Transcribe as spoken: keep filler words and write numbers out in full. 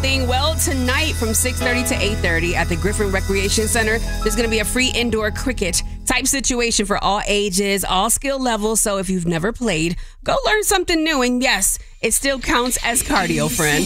thing? Well, tonight from six thirty to eight thirty at the Griffin Recreation Center, there's going to be a free indoor cricket type situation for all ages, all skill levels. So if you've never played, go learn something new. And yes, it still counts as cardio, friend.